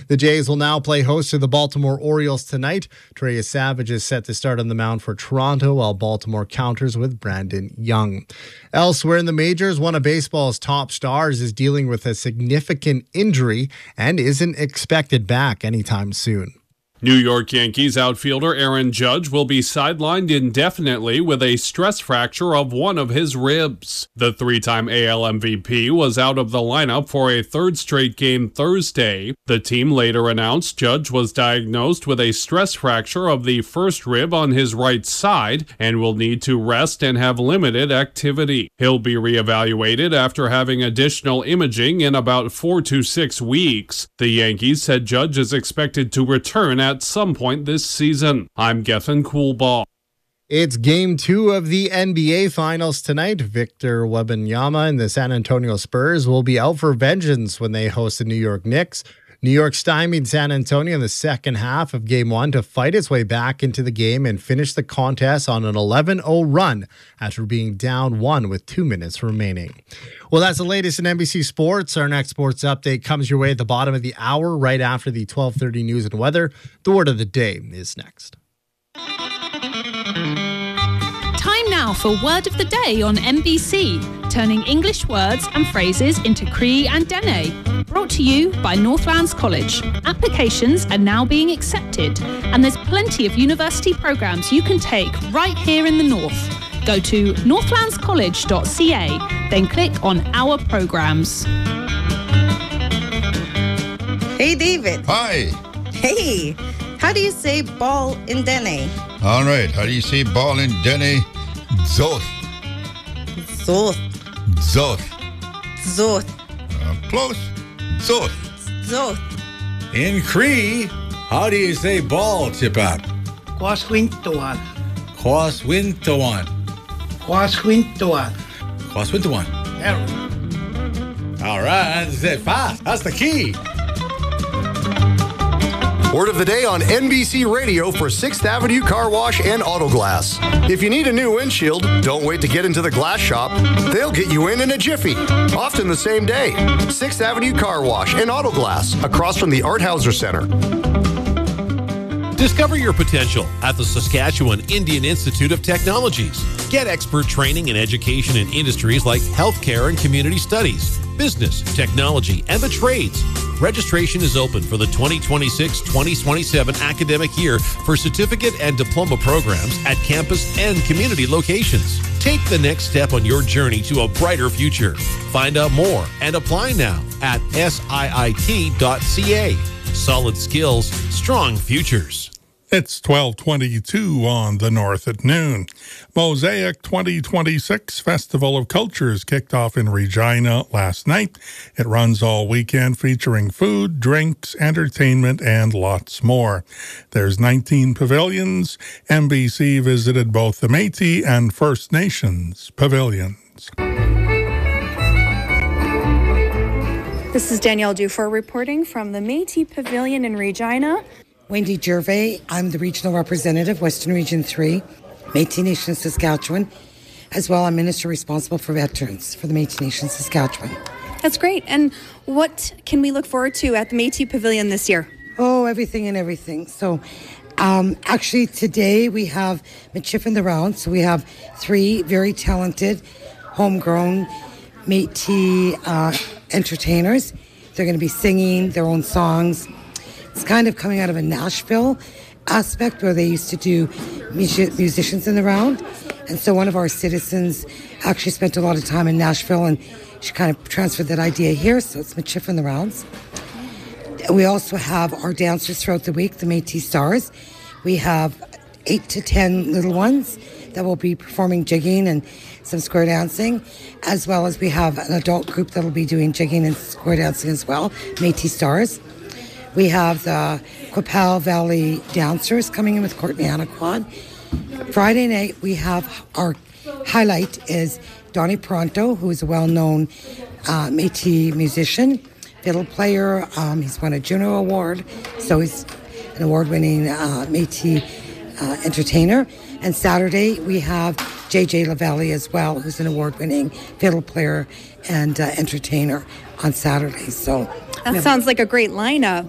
The Jays will now play host to the Baltimore Orioles tonight. Trey Savage is set to start on the mound for Toronto, while Baltimore counters with Brandon Young. Elsewhere in the majors, one of baseball's top stars is dealing with a significant injury and isn't expected back anytime soon. New York Yankees outfielder Aaron Judge will be sidelined indefinitely with a stress fracture of one of his ribs. The three-time AL MVP was out of the lineup for a third straight game Thursday. The team later announced Judge was diagnosed with a stress fracture of the first rib on his right side and will need to rest and have limited activity. He'll be reevaluated after having additional imaging in about 4 to 6 weeks. The Yankees said Judge is expected to return at some point this season. I'm Gethin Coolbaugh. It's Game 2 of the NBA Finals tonight. Victor Wembanyama and the San Antonio Spurs will be out for vengeance when they host the New York Knicks. New York stymied San Antonio in the second half of Game 1 to fight its way back into the game and finish the contest on an 11-0 run after being down 1 with 2 minutes remaining. Well, that's the latest in NBC Sports. Our next sports update comes your way at the bottom of the hour, right after the 12:30 news and weather. The word of the day is next. Time now for Word of the Day on NBC, turning English words and phrases into Cree and Dene. Brought to you by Northlands College. Applications are now being accepted, and there's plenty of university programs you can take right here in the North. Go to northlandscollege.ca, then click on Our Programs. Hey, David. Hi. Hey, how do you say ball in Dene? All right, how do you say ball in Dene? Zoth. Zoth. Zoth. Zoth. Close. Zoth. Zoth. In Cree, how do you say ball, Chipat? Kwaswintuan. Kwaswintuan. Kwaswintuan. Kwaswintuan. All right, that's it. Fast. That's the key. Word of the day on NBC Radio for 6th Avenue Car Wash and Auto Glass. If you need a new windshield, don't wait to get into the glass shop. They'll get you in a jiffy, often the same day. 6th Avenue Car Wash and Auto Glass, across from the Art Hauser Center. Discover your potential at the Saskatchewan Indian Institute of Technologies. Get expert training and education in industries like healthcare and community studies, business, technology, and the trades. Registration is open for the 2026-2027 academic year for certificate and diploma programs at campus and community locations. Take the next step on your journey to a brighter future. Find out more and apply now at siit.ca. Solid skills, strong futures. It's 12:22 on the North at noon. Mosaic 2026 Festival of Cultures kicked off in Regina last night. It runs all weekend, featuring food, drinks, entertainment, and lots more. There's 19 pavilions. NBC visited both the Métis and First Nations pavilions. This is Danielle Dufour reporting from the Métis Pavilion in Regina. Wendy Gervais, I'm the regional representative, Western Region 3, Métis Nation Saskatchewan. As well, I'm minister responsible for veterans for the Métis Nation Saskatchewan. That's great. And what can we look forward to at the Métis Pavilion this year? Oh, everything and everything. So, actually today we have Michif in the round. So we have 3 very talented, homegrown Métis entertainers. They're going to be singing their own songs. It's kind of coming out of a Nashville aspect where they used to do musicians in the round. And so one of our citizens actually spent a lot of time in Nashville, and she kind of transferred that idea here. So it's Michif in the rounds. We also have our dancers throughout the week, the Métis Stars. We have 8 to 10 little ones that will be performing jigging and some square dancing, as well as we have an adult group that will be doing jigging and square dancing as well, Métis Stars. We have the Quapaw Valley Dancers coming in with Courtney Anaquan. Friday night, we have our highlight is Donnie Pronto, who is a well-known Métis musician, fiddle player. He's won a Juno Award, so he's an award-winning Métis entertainer. And Saturday, we have JJ Lavallee as well, who's an award-winning fiddle player and entertainer on Saturday. So that sounds like a great lineup.